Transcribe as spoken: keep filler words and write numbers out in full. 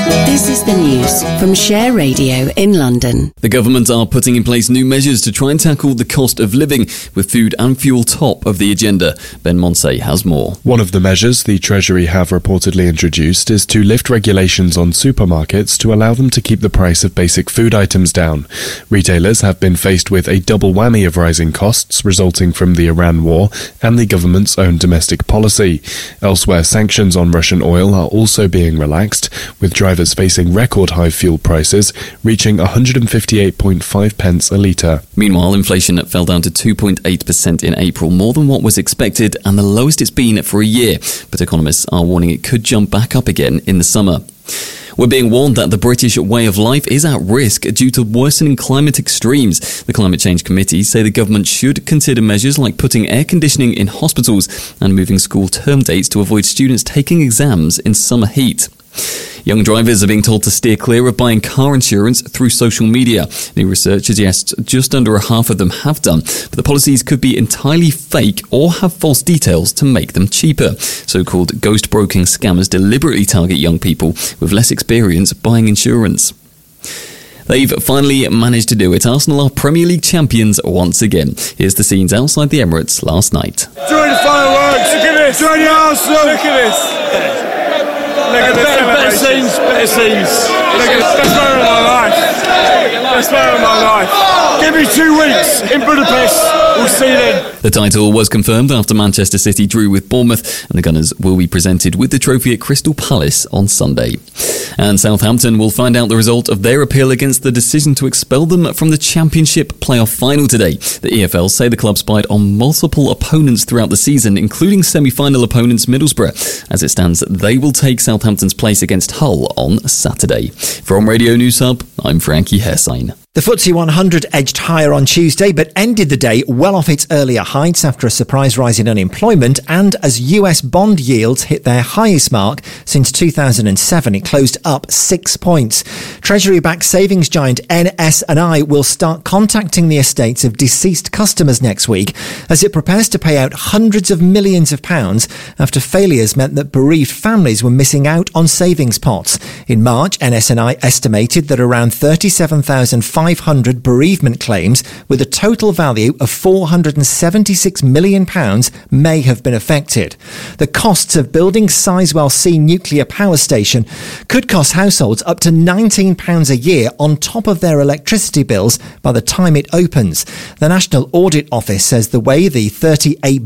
This is the news from Share Radio in London. The government are putting in place new measures to try and tackle the cost of living, with food and fuel top of the agenda. Ben Monsey has more. One of the measures the Treasury have reportedly introduced is to lift regulations on supermarkets to allow them to keep the price of basic food items down. Retailers have been faced with a double whammy of rising costs resulting from the Iran war and the government's own domestic policy. Elsewhere, sanctions on Russian oil are also being relaxed, with drivers facing record high fuel prices reaching one hundred fifty-eight point five pence a litre. Meanwhile, inflation fell down to two point eight percent in April, more than what was expected and the lowest it's been for a year. But economists are warning it could jump back up again in the summer. We're being warned that the British way of life is at risk due to worsening climate extremes. The Climate Change Committee say the government should consider measures like putting air conditioning in hospitals and moving school term dates to avoid students taking exams in summer heat. Young drivers are being told to steer clear of buying car insurance through social media. New research suggests just under a half of them have done, but the policies could be entirely fake or have false details to make them cheaper. So-called ghost broking scammers deliberately target young people with less experience buying insurance. They've finally managed to do it. Arsenal are Premier League champions once again. Here's the scenes outside the Emirates last night. Join the fireworks! Look at this! Join the Arsenal! Look at this! Look at better, better scenes, better scenes. Look at this. Best moment of my life. Best moment of my life. Give me two weeks in Budapest. We'll see then. The title was confirmed after Manchester City drew with Bournemouth, and the Gunners will be presented with the trophy at Crystal Palace on Sunday. And Southampton will find out the result of their appeal against the decision to expel them from the Championship playoff final today. The E F L say the club spied on multiple opponents throughout the season, including semi-final opponents Middlesbrough. As it stands, they will take Southampton's place against Hull on Saturday. From Radio News Hub, I'm Frankie Hersign. The F T S E one hundred edged higher on Tuesday, but ended the day well off its earlier heights after a surprise rise in unemployment and as U S bond yields hit their highest mark since two thousand seven. It closed up six points. Treasury-backed savings giant N S and I will start contacting the estates of deceased customers next week as it prepares to pay out hundreds of millions of pounds after failures meant that bereaved families were missing out on savings pots. In March, N S and I estimated that around thirty-seven thousand five hundred bereavement claims with a total value of four hundred seventy-six million pounds may have been affected. The costs of building Sizewell C nuclear power station could cost households up to nineteen pounds a year on top of their electricity bills by the time it opens. The National Audit Office says the way the thirty-eight